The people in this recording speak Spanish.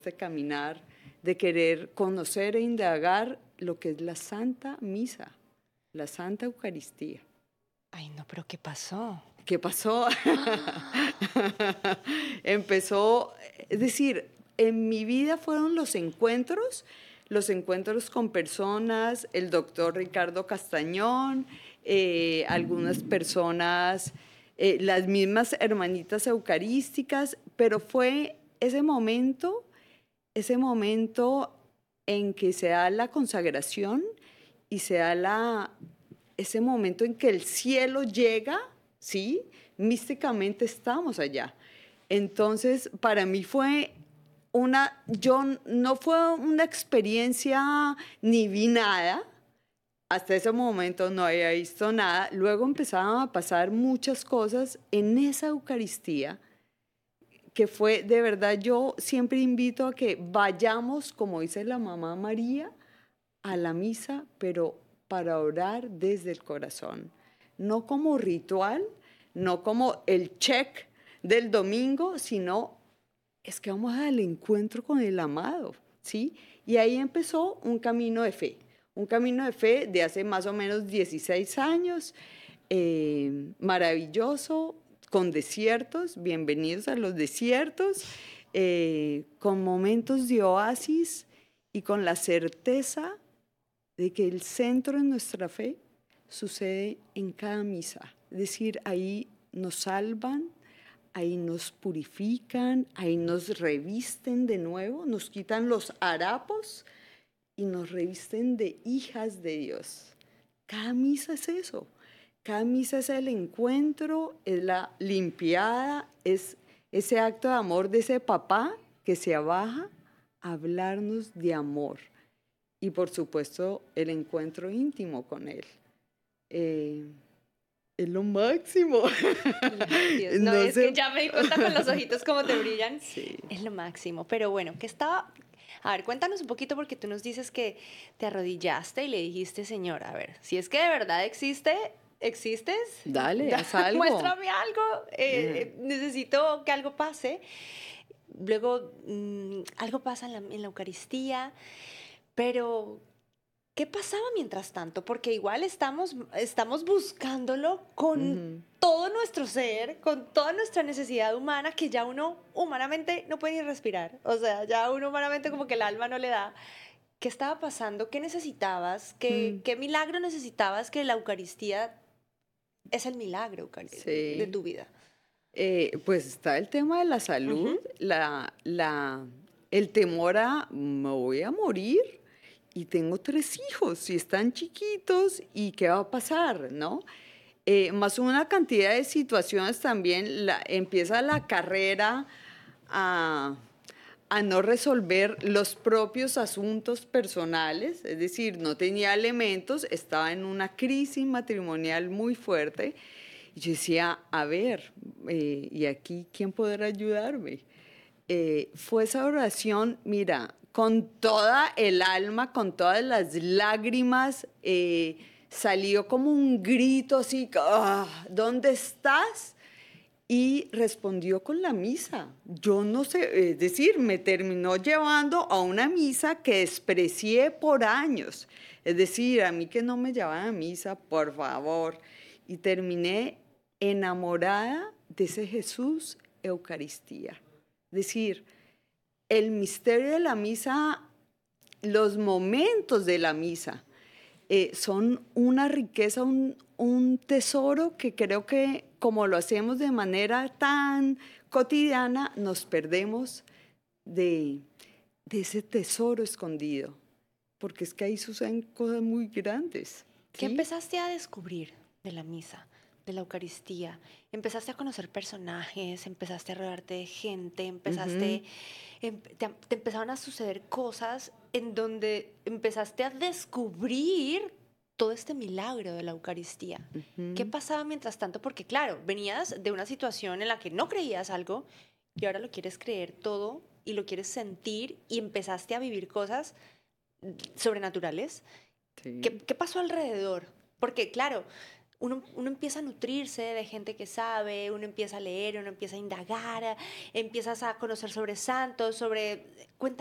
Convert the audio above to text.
este caminar, de querer conocer e indagar lo que es la Santa Misa, la Santa Eucaristía. Ay, no, pero ¿qué pasó? ¿Qué pasó? Empezó, es decir, en mi vida fueron los encuentros con personas, el doctor Ricardo Castañón, algunas personas, las mismas hermanitas eucarísticas, pero fue ese momento en que se da la consagración y se da ese momento en que el cielo llega, ¿sí? Místicamente estamos allá. Entonces, para mí no fue una experiencia ni vi nada, hasta ese momento no había visto nada, luego empezaban a pasar muchas cosas en esa Eucaristía, que fue, de verdad, yo siempre invito a que vayamos, como dice la mamá María, a la misa, pero para orar desde el corazón. No como ritual, no como el check del domingo, sino es que vamos al encuentro con el amado, ¿sí? Y ahí empezó un camino de fe de hace más o menos 16 años, maravilloso, con desiertos, bienvenidos a los desiertos, con momentos de oasis y con la certeza de que el centro de nuestra fe sucede en cada misa. Es decir, ahí nos salvan, ahí nos purifican, ahí nos revisten de nuevo, nos quitan los harapos y nos revisten de hijas de Dios. Cada misa es eso. Cada misa es el encuentro, es la limpiada, es ese acto de amor de ese papá que se abaja a hablarnos de amor. Y por supuesto, el encuentro íntimo con él. Es lo máximo. Dios, no, es que ya me di cuenta con los ojitos como te brillan. Sí. Es lo máximo. Pero bueno, ¿qué estaba? A ver, cuéntanos un poquito porque tú nos dices que te arrodillaste y le dijiste, Señor, a ver, si es que de verdad existes, Dale, haz algo. muéstrame algo, necesito que algo pase. Luego, algo pasa en la Eucaristía, pero ¿qué pasaba mientras tanto? Porque igual estamos buscándolo con todo nuestro ser, con toda nuestra necesidad humana, que ya uno humanamente no puede ni respirar. O sea, ya uno humanamente como que el alma no le da. ¿Qué estaba pasando? ¿Qué necesitabas? ¿Qué milagro necesitabas? Que la Eucaristía es el milagro de tu vida. Pues está el tema de la salud, el temor a me voy a morir y tengo 3 hijos y están chiquitos y qué va a pasar, ¿no? Más una cantidad de situaciones también, empieza la carrera a no resolver los propios asuntos personales, es decir, no tenía elementos, estaba en una crisis matrimonial muy fuerte. Y yo decía, a ver, ¿y aquí quién podrá ayudarme? Fue esa oración, mira, con toda el alma, con todas las lágrimas, salió como un grito así, ¿dónde estás? Y respondió con la misa. Yo no sé, es decir, me terminó llevando a una misa que desprecié por años. Es decir, a mí que no me llevaban a misa, por favor. Y terminé enamorada de ese Jesús Eucaristía. Es decir, el misterio de la misa, los momentos de la misa, son una riqueza, un tesoro que creo que como lo hacemos de manera tan cotidiana, nos perdemos de ese tesoro escondido, porque es que ahí suceden cosas muy grandes. ¿Qué ¿Sí? empezaste a descubrir de la misa, de la Eucaristía? Empezaste a conocer personajes, empezaste a rodearte de gente, te empezaron a suceder cosas en donde empezaste a descubrir todo este milagro de la Eucaristía. ¿Qué pasaba mientras tanto? Porque claro, venías de una situación en la que no creías algo y ahora lo quieres creer todo y lo quieres sentir y empezaste a vivir cosas sobrenaturales. Sí. ¿Qué pasó alrededor? Porque, claro, uno empieza a nutrirse de gente que sabe, uno empieza a leer, uno empieza a indagar, empiezas a conocer sobre santos, sobre... Cuenta